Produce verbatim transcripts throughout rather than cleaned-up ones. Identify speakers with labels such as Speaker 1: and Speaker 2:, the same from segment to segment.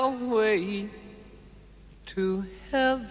Speaker 1: Away to heaven.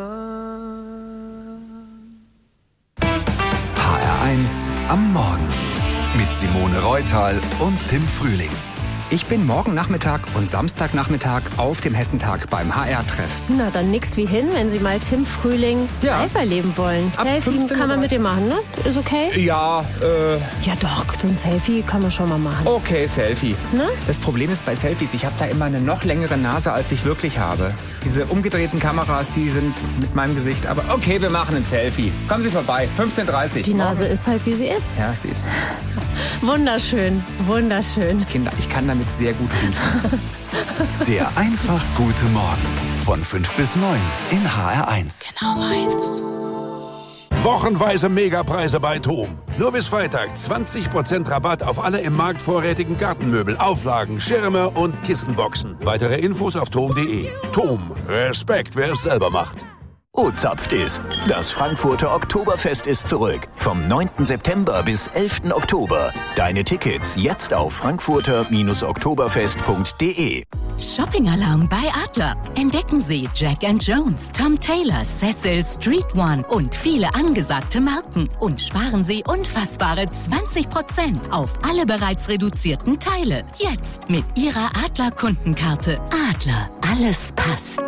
Speaker 2: H R eins am Morgen mit Simone Reutal und Tim Frühling.
Speaker 3: Ich bin morgen Nachmittag und Samstagnachmittag auf dem Hessentag beim H R-Treff.
Speaker 4: Na, dann nix wie hin, wenn Sie mal Tim Frühling
Speaker 3: Ja.
Speaker 4: live erleben wollen.
Speaker 3: Ab
Speaker 4: Selfie
Speaker 3: fünfzehn Uhr
Speaker 4: kann man mit dem machen, ne? Ist okay?
Speaker 3: Ja, äh,
Speaker 4: Ja doch, so ein Selfie kann man schon mal machen.
Speaker 3: okay, Selfie.
Speaker 4: Ne?
Speaker 3: Das Problem ist bei Selfies, ich habe da immer eine noch längere Nase, als ich wirklich habe. Diese umgedrehten Kameras, die sind mit meinem Gesicht. Aber okay, wir machen ein Selfie. Kommen Sie vorbei, fünfzehn Uhr dreißig.
Speaker 4: Die Nase ist halt, wie sie ist.
Speaker 3: Ja, sie ist.
Speaker 4: Wunderschön, wunderschön.
Speaker 3: Kinder, ich kann damit sehr gut riechen.
Speaker 2: Der einfach gute Morgen von fünf bis neun in H R eins.
Speaker 4: Genau meins.
Speaker 5: Wochenweise Megapreise bei TOM. Nur bis Freitag zwanzig Prozent Rabatt auf alle im Markt vorrätigen Gartenmöbel, Auflagen, Schirme und Kissenboxen. Weitere Infos auf tom punkt de. TOM. Respekt, wer es selber macht.
Speaker 6: Oh, zapft ist. Das Frankfurter Oktoberfest ist zurück. Vom neunten September bis elften Oktober. Deine Tickets jetzt auf frankfurter oktoberfest punkt de.
Speaker 7: Shopping-Alarm bei Adler. Entdecken Sie Jack and Jones, Tom Taylor, Cecil, Street One und viele angesagte Marken. Und sparen Sie unfassbare zwanzig Prozent auf alle bereits reduzierten Teile. Jetzt mit Ihrer Adler-Kundenkarte. Adler, alles passt.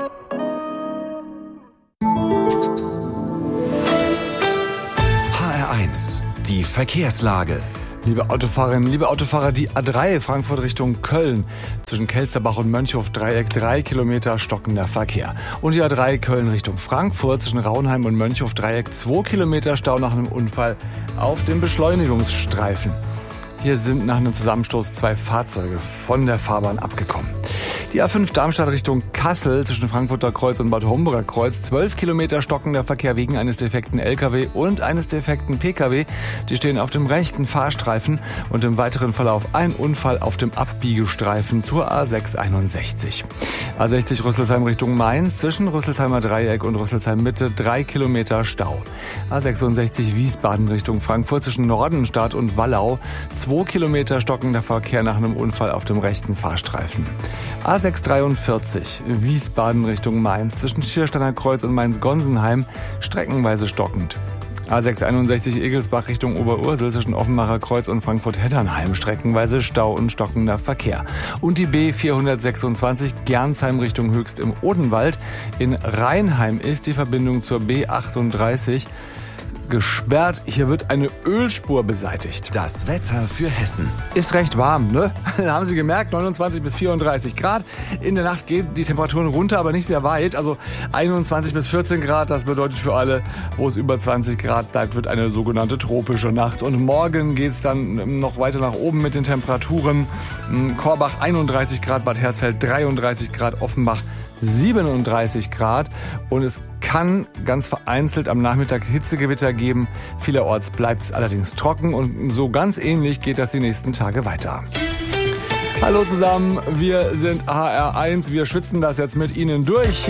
Speaker 2: H R eins. Die Verkehrslage.
Speaker 8: Liebe Autofahrerinnen, liebe Autofahrer, die A drei Frankfurt Richtung Köln. Zwischen Kelsterbach und Mönchhof-Dreieck drei Kilometer stockender Verkehr. Und die A drei Köln Richtung Frankfurt zwischen Raunheim und Mönchhof-Dreieck zwei Kilometer Stau nach einem Unfall auf dem Beschleunigungsstreifen. Hier sind nach einem Zusammenstoß zwei Fahrzeuge von der Fahrbahn abgekommen. Die A fünf Darmstadt Richtung Kassel zwischen Frankfurter Kreuz und Bad Homburger Kreuz. zwölf Kilometer stockender Verkehr wegen eines defekten L K W und eines defekten P K W. Die stehen auf dem rechten Fahrstreifen und im weiteren Verlauf ein Unfall auf dem Abbiegestreifen zur A sechs einundsechzig. A sechzig Rüsselsheim Richtung Mainz zwischen Rüsselsheimer Dreieck und Rüsselsheim Mitte drei Kilometer Stau. A sechsundsechzig Wiesbaden Richtung Frankfurt zwischen Nordenstadt und Wallau. zwei Kilometer stockender Verkehr nach einem Unfall auf dem rechten Fahrstreifen. A sechs dreiundvierzig Wiesbaden Richtung Mainz zwischen Schiersteiner Kreuz und Mainz-Gonsenheim streckenweise stockend. A sechs einundsechzig Egelsbach Richtung Oberursel zwischen Offenbacher Kreuz und Frankfurt-Heddernheim streckenweise Stau und stockender Verkehr. Und die B vierhundertsechsundzwanzig Gernsheim Richtung Höchst im Odenwald. In Rheinheim ist die Verbindung zur B achtunddreißig gesperrt. Hier wird eine Ölspur beseitigt.
Speaker 2: Das Wetter für Hessen.
Speaker 8: Ist recht warm, ne? Haben Sie gemerkt, neunundzwanzig bis vierunddreißig Grad. In der Nacht gehen die Temperaturen runter, aber nicht sehr weit. Also einundzwanzig bis vierzehn Grad, das bedeutet für alle, wo es über zwanzig Grad bleibt, wird eine sogenannte tropische Nacht. Und morgen geht's dann noch weiter nach oben mit den Temperaturen. Korbach einunddreißig Grad, Bad Hersfeld dreiunddreißig Grad, Offenbach siebenunddreißig Grad. Und es kann ganz vereinzelt am Nachmittag Hitzegewitter geben. Vielerorts bleibt es allerdings trocken und so ganz ähnlich geht das die nächsten Tage weiter. Hallo zusammen, wir sind H R eins, wir schwitzen das jetzt mit Ihnen durch.